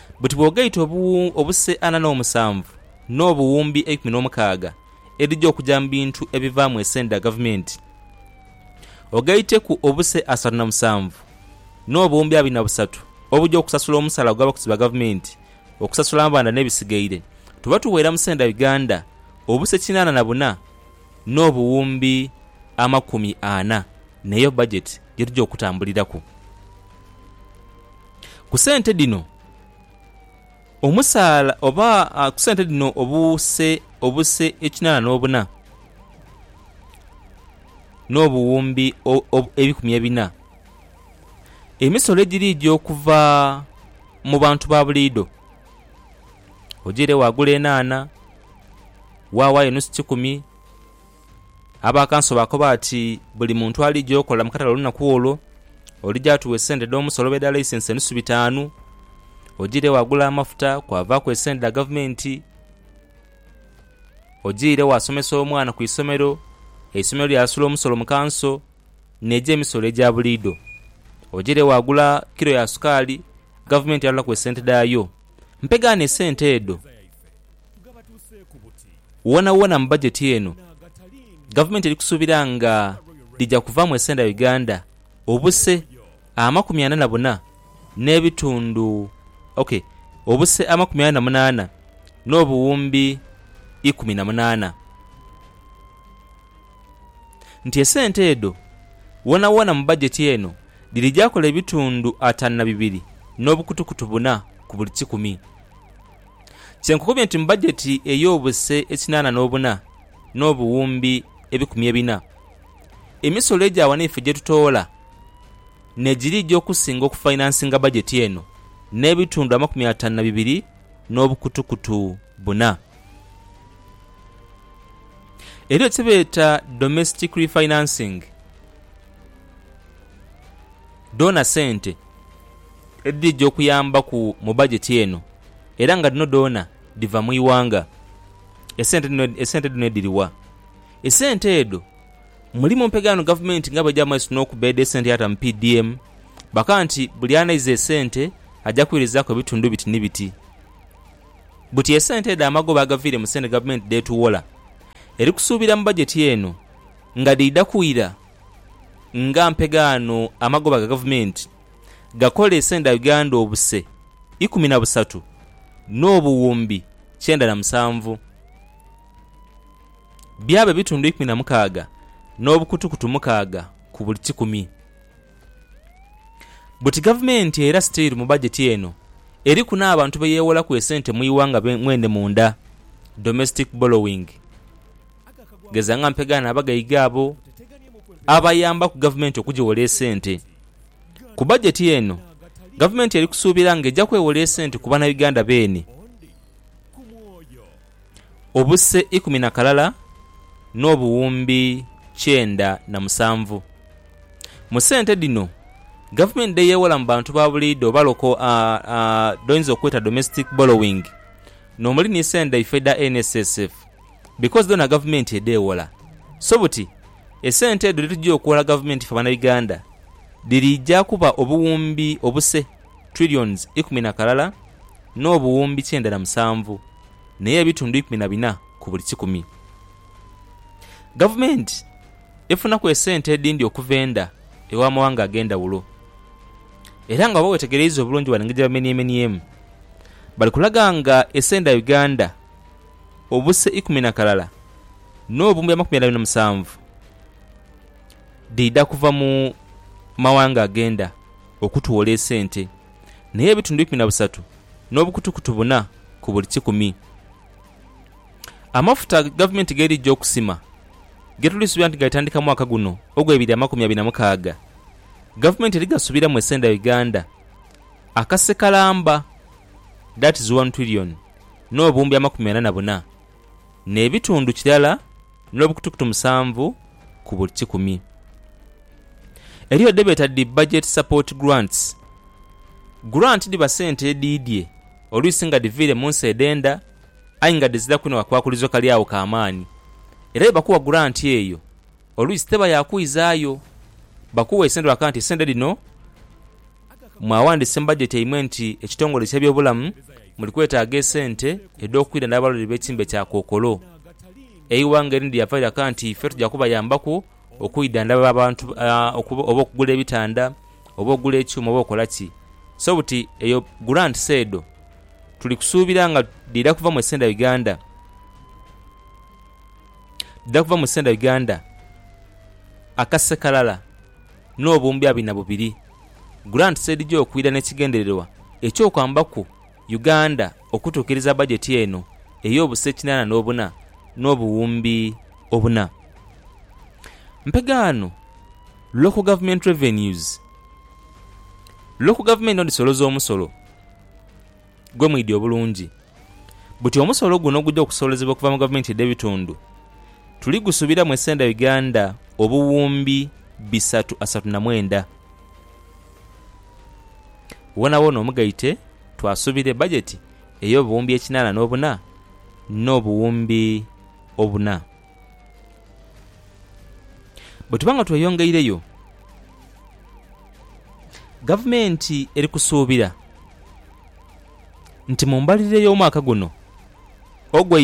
buti bw'ogaita obuse 47 n'obuwumbi 16 erijja okujja mu bintu ebivaamu esente ya gavumenti, ogaite ku obuse 37 n'obuwumbi 23 obujja okusasula omusala gw'abakozi ba gavumenti, okusasula amabanda n'ebisigaire, tuba tuweera mu sente ya Uganda obuse 84 n'obuwumbi 40 neyo budget gye okutambulirako. Ku sente dino omusala oba ku sente dino obuse 84 n'obuwumbi 40 emisolo egiri gy'okuva mu bantu ba buliido ogire wagula enana wawa enusu 10 abakanso bakoba ati buli muntu ali gy'okola mu katale olunaku olwo olijja atuwa essente d'omusolo beda license enusu 5 ogire wagula amafuta kwava ku essente da gavumenti ogire wasomesa omwana ku isomero lyasula omusolo mu kanso neje emisolo egya buliido ogire wagula kilo ya sukali gavumenti yalula ku essente dayo mpegane essente edo wona mu budget eno gavumenti eri kusuubira nga lijja kuva mu essente ya Uganda obuse 44 n'ebitundu obuse 48 n'obuwumbi 18 nti essente edo wona mu budget eno lilijja kola ebitundu 52 n'obukutukutu 4 ku buli 100. Kyenkukubye nti mu budget ey'obuse 84 n'obuwumbi 40 emisolo egyawa naife gye tutoola negiri gy'okusinga okufinansinga budget eno n'ebitundu 52 n'obukutukutu 4. Eryo kibeeta domestic refinancing, dona sente edijja okuyamba mu budget eno era nga dino dona diva mu iwanga. Esente dino ediriwa esente edo mulimu mpegano gavumenti nga bwejja maaso n'okubeeda esente yata mu PDM baka nti buli anaiza esente ajja kuwirizaako ebitundu biti n'ibiti buti esente edo amagoba agaviire mu sente gavumenti detuwola eri kusuubira mu budget eno nga diida kuwira nga mpegano amagoba ga gavumenti gakola esente ya Uganda obuse 13 n'obuwumbi 97 byaba bitundu 16 n'obukutukutu 6 ku buli 100. Buti gavumenti era still mu budget eno eri kuna abantu beyewola ku esente mu iwanga mwende munda domestic borrowing gezanga mpegana abagayiga abo abayamba ku gavumenti okugiwola esente. Ku budget eno gavumenti eri kusuubira nga ejja kwewola esente ku bana Uganda beeni obuse 10 n'obuwumbi 97. Mu sente dino gavumenti yewola mu bantu ba buliido baloko doyinza okweta domestic borrowing nomuli ni sente ifeda NSSF because dona gavumenti edewola so buti esente edo litujja okuwola gavumenti fa bana Uganda dirijja kuba obuwumbi obuse trillions 10 n'obuwumbi 97 naye ebitundu 14 ku buli 100. Gavumenti efuna ku esente edindi okuvenda ewa mawanga agenda wulo era nga bawetegereza obulungi wanengejja bamenyemu bali kulaga nga esente ya Uganda obuse 10 n'obuwumbi 27 diida kuva mu mawanga agenda okutuwola esente naye ebitundu 13 n'obukutukutu 4 ku buli 100. Amafuta gavumenti gerijja okusima getulisuubira nti gaitandika mwaka guno ogw'2026 gavumenti erigasubira mu esente ya Uganda akasekalamba that is 1 trillion n'obuwumbi 44 n'ebitundu kirala n'obukutukutu 7 ku buli 100. Eriyo debeta di budget support grants grant diba sente edidye oluisi nga divire mu nsi edenda ayi nga dizira kuno wakwakulizo kali awo kaamaani era bakuwa grant eyo oluisi teba yakuyizaayo bakuwa esente wakanti esente dino mwawandise budget eimwe nti ekitongole ky'ebyobulamu muli kwetaaga esente ed'okukwira n'abalwadde b'ekimbe kya Kookolo eiwanga erindi yavairako nti ffe tujja kubayambako okuyidandaba abantu oba okugula ebitanda oba okugula ekyuma oba okola ki so buti eyo grant seedo tuli kusuubira nga dira kuva mu Senda Uganda akasse kalala n'obumbi 22 grant seed gyo okuwira n'ekigendererwa ekyokwambaku Uganda okutuukiriza bajeti eno ey'obuse 84 n'obuwumbi 4 mpegano local government revenues local government ndisolo z'omusolo gwe mwidi obulungi buti omusolo guno gujja okusolezebwa okuva mu gavumenti ed'ebitundu tuli gusubira mu Senda Uganda obuwumbi 339 wona omugaite twasubire budget ey'obuwumbi 84 n'obuwumbi 4 bwetubanga tweyongeireyo gavumenti eri kusuubira nti mu mbalirire y'omwaka guno ogwa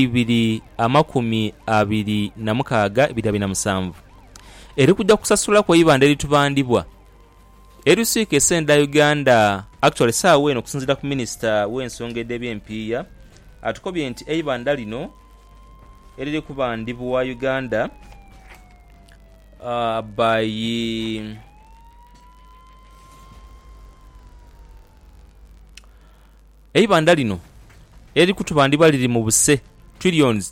2026-2027 eri kujja kusasula kwa ibanda eritubandibwa erisiika Senda Uganda actually saawa eno okusinziira ku minisita w'ensonga ed'ebyempiiya atukobye nti eibanda lino eriri kubandibwa Uganda eibanda lino eri kutubandibwa liri mu buse trillions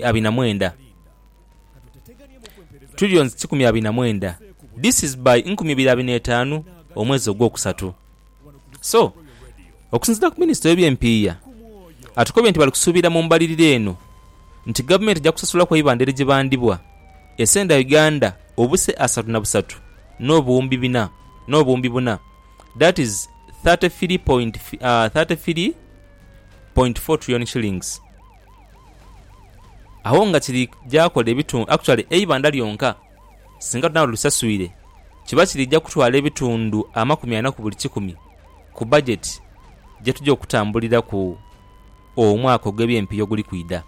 129 this is by 2025 omwezi ogwokusatu so okusinziira ku minisita w'ebyempiiya atukobye nti bali kusuubira mu mbalirire eno nti gavumenti ejja kusasula kwa ibanda erigibandibwa Senda Uganda obuse 33 n'obuwumbi 4 that is 33.4 trillion shillings aho nga kiri gyakola ebitundu actually eibanda lyonka singa tunawo lusaswire kiba kirijja kutwala ebitundu 40 ku buli 100 ku budget gye tujja okutambulira ku omwaka ogw'ebyempiiya oguli kwida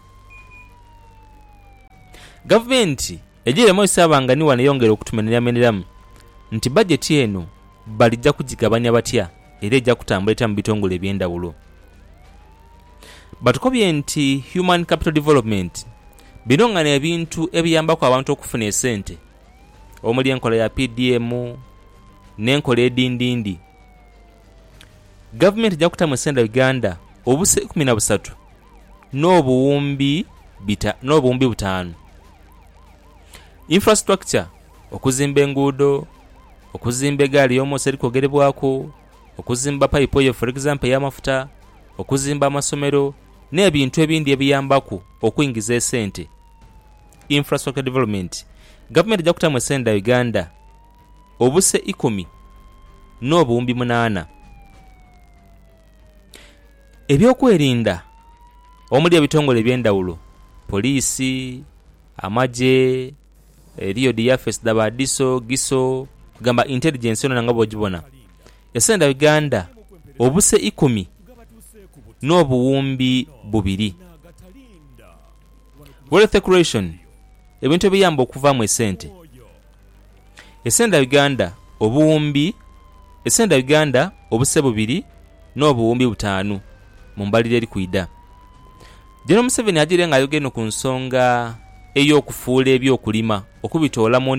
gavumenti ejiremu isabanga ni waneyongera okutumeneramu nti budget eno balijja kugigabanya batya era ejja kutambulira mu bitongole eby'endawulo batukobye nti human capital development bino nga n'ebintu ebiyambako abantu okufuna esente omuli enkola ya PDM n'enkola edindindi gavumenti ejja kutamu Senda Uganda obuse 13 n'obuwumbi 5 infrastructure okuzimba enguudo okuzimba egaali y'omwosi eri kwogerebwako okuzimba pipe oyo for example y'amafuta okuzimba amasomero n'ebintu ebindi ebiyambako okuyingiza esente infrastructure development gavumenti ejja kutamu Senda Uganda obuse 10 n'obuwumbi 8 ebyokwerinda omuli ebitongole eby'endawulo poliisi amaje eriyo DFS dabadiso giso kugamba intelligence yona nga bwogibona Senda Uganda obuse 10 n'obuwumbi 2 wealth creation ebintu ebiyamba okuva mu esente Senda Uganda obuse 2 n'obuwumbi 5 mu mbalire eri kwida General Museveni ajirenga ayogeno ku nsonga ey'okufuula ebyokulima okubitoola mu